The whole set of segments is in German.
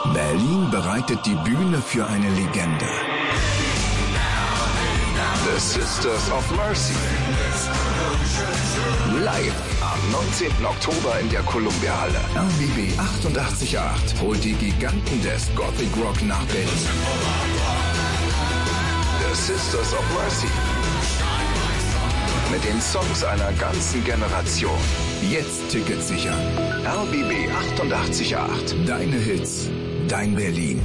Berlin bereitet die Bühne für eine Legende. The Sisters of Mercy. Live am 19. Oktober in der Columbia-Halle. RBB 88.8 holt die Giganten des Gothic Rock nach Berlin. The Sisters of Mercy. Mit den Songs einer ganzen Generation. Jetzt Tickets sichern. RBB 88.8. Deine Hits, dein Berlin.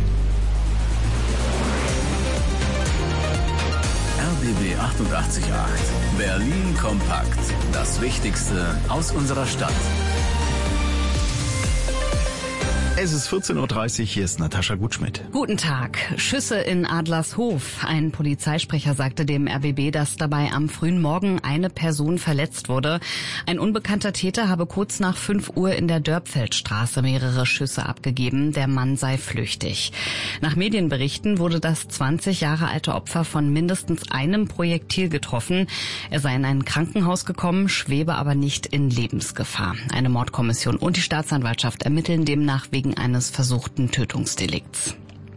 RBB 88.8. Berlin kompakt. Das Wichtigste aus unserer Stadt. Es ist 14.30 Uhr, hier ist Natascha Gutschmidt. Guten Tag. Schüsse in Adlershof. Ein Polizeisprecher sagte dem RBB, dass dabei am frühen Morgen eine Person verletzt wurde. Ein unbekannter Täter habe kurz nach 5 Uhr in der Dörpfeldstraße mehrere Schüsse abgegeben. Der Mann sei flüchtig. Nach Medienberichten wurde das 20 Jahre alte Opfer von mindestens einem Projektil getroffen. Er sei in ein Krankenhaus gekommen, schwebe aber nicht in Lebensgefahr. Eine Mordkommission und die Staatsanwaltschaft ermitteln demnach wegen eines versuchten Tötungsdelikts.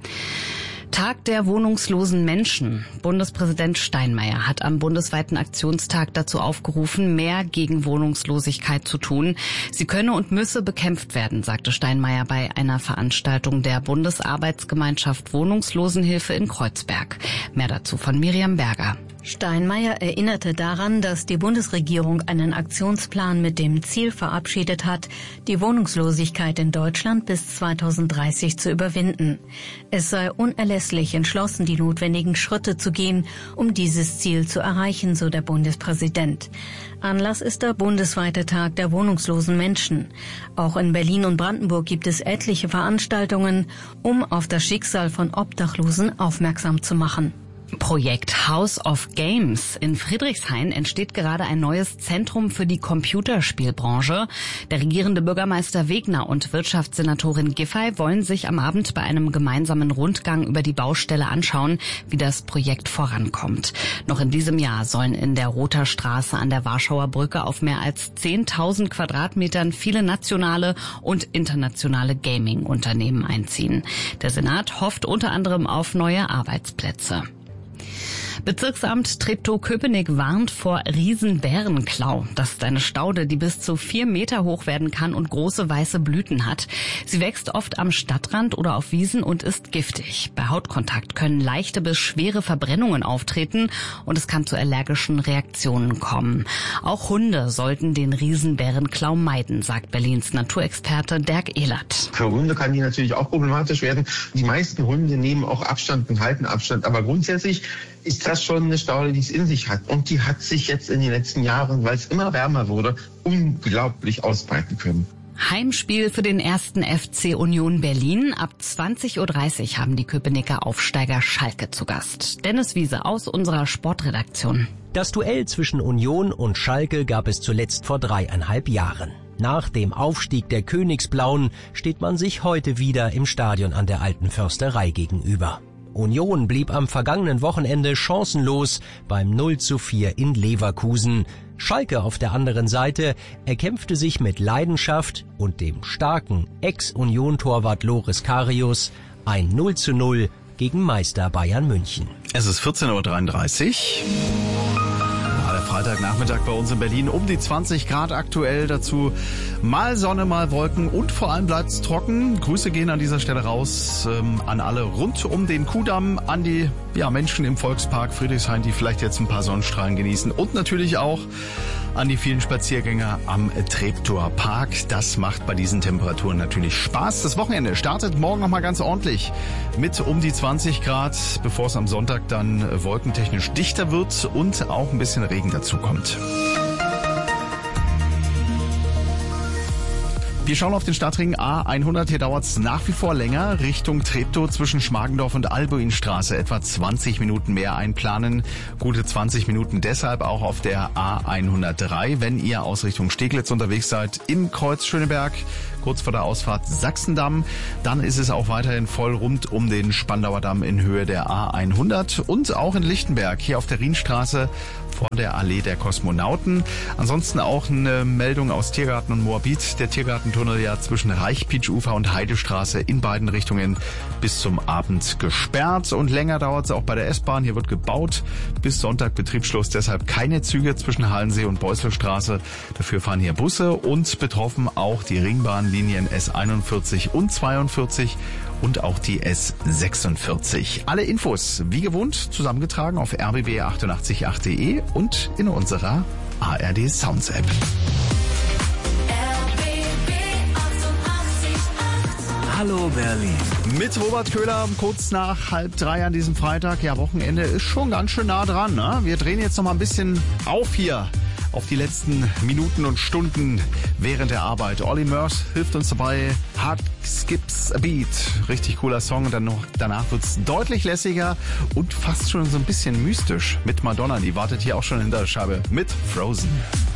Tag der wohnungslosen Menschen. Bundespräsident Steinmeier hat am bundesweiten Aktionstag dazu aufgerufen, mehr gegen Wohnungslosigkeit zu tun. Sie könne und müsse bekämpft werden, sagte Steinmeier bei einer Veranstaltung der Bundesarbeitsgemeinschaft Wohnungslosenhilfe in Kreuzberg. Mehr dazu von Miriam Berger. Steinmeier erinnerte daran, dass die Bundesregierung einen Aktionsplan mit dem Ziel verabschiedet hat, die Wohnungslosigkeit in Deutschland bis 2030 zu überwinden. Es sei unerlässlich, entschlossen die notwendigen Schritte zu gehen, um dieses Ziel zu erreichen, so der Bundespräsident. Anlass ist der bundesweite Tag der wohnungslosen Menschen. Auch in Berlin und Brandenburg gibt es etliche Veranstaltungen, um auf das Schicksal von Obdachlosen aufmerksam zu machen. Projekt House of Games. In Friedrichshain entsteht gerade ein neues Zentrum für die Computerspielbranche. Der regierende Bürgermeister Wegner und Wirtschaftssenatorin Giffey wollen sich am Abend bei einem gemeinsamen Rundgang über die Baustelle anschauen, wie das Projekt vorankommt. Noch in diesem Jahr sollen in der Rother Straße an der Warschauer Brücke auf mehr als 10.000 Quadratmetern viele nationale und internationale Gaming-Unternehmen einziehen. Der Senat hofft unter anderem auf neue Arbeitsplätze. Bezirksamt Treptow-Köpenick warnt vor Riesenbärenklau. Das ist eine Staude, die bis zu 4 Meter hoch werden kann und große weiße Blüten hat. Sie wächst oft am Stadtrand oder auf Wiesen und ist giftig. Bei Hautkontakt können leichte bis schwere Verbrennungen auftreten und es kann zu allergischen Reaktionen kommen. Auch Hunde sollten den Riesenbärenklau meiden, sagt Berlins Naturexperte Dirk Ehlert. Für Hunde kann die natürlich auch problematisch werden. Die meisten Hunde nehmen auch Abstand und halten Abstand, aber grundsätzlich ist das schon eine Staude, die es in sich hat. Und die hat sich jetzt in den letzten Jahren, weil es immer wärmer wurde, unglaublich ausbreiten können. Heimspiel für den 1. FC Union Berlin. Ab 20.30 Uhr haben die Köpenicker Aufsteiger Schalke zu Gast. Dennis Wiese aus unserer Sportredaktion. Das Duell zwischen Union und Schalke gab es zuletzt vor 3,5 Jahren. Nach dem Aufstieg der Königsblauen steht man sich heute wieder im Stadion an der Alten Försterei gegenüber. Union blieb am vergangenen Wochenende chancenlos beim 0:4 in Leverkusen. Schalke auf der anderen Seite erkämpfte sich mit Leidenschaft und dem starken Ex-Union-Torwart Loris Karius ein 0:0 gegen Meister Bayern München. Es ist 14.33 Uhr. Freitagnachmittag bei uns in Berlin um die 20 Grad aktuell, dazu mal Sonne, mal Wolken und vor allem bleibt es trocken. Grüße gehen an dieser Stelle raus an alle rund um den Kudamm, an die Menschen im Volkspark Friedrichshain, die vielleicht jetzt ein paar Sonnenstrahlen genießen und natürlich auch an die vielen Spaziergänger am Treptower Park. Das macht bei diesen Temperaturen natürlich Spaß. Das Wochenende startet morgen nochmal ganz ordentlich mit um die 20 Grad, bevor es am Sonntag dann wolkentechnisch dichter wird und auch ein bisschen Regen dazu kommt. Wir schauen auf den Stadtring A100. Hier dauert es nach wie vor länger. Richtung Treptow zwischen Schmargendorf und Albuinstraße. Etwa 20 Minuten mehr einplanen. Gute 20 Minuten deshalb auch auf der A103. Wenn ihr aus Richtung Steglitz unterwegs seid, im Kreuz Schöneberg, kurz vor der Ausfahrt Sachsendamm. Dann ist es auch weiterhin voll rund um den Spandauer Damm in Höhe der A100 und auch in Lichtenberg, hier auf der Rienstraße vor der Allee der Kosmonauten. Ansonsten auch eine Meldung aus Tiergarten und Moabit. Der Tiergartentunnel ja zwischen Reichpitsch-Ufer und Heidestraße in beiden Richtungen bis zum Abend gesperrt. Und länger dauert es auch bei der S-Bahn. Hier wird gebaut. Bis Sonntag Betriebsschluss. Deshalb keine Züge zwischen Hallensee und Beusselstraße. Dafür fahren hier Busse und betroffen auch die Ringbahnlinien S41 und 42 und auch die S46. Alle Infos, wie gewohnt, zusammengetragen auf rbb888.de und in unserer ARD Sounds App. Hallo Berlin. Mit Robert Köhler kurz nach 2:30 an diesem Freitag. Ja, Wochenende ist schon ganz schön nah dran, ne? Wir drehen jetzt noch mal ein bisschen auf hier auf die letzten Minuten und Stunden während der Arbeit. Olly Murs hilft uns dabei. Heart Skips a Beat. Richtig cooler Song. Und danach wird's deutlich lässiger und fast schon so ein bisschen mystisch mit Madonna. Die wartet hier auch schon hinter der Scheibe mit Frozen.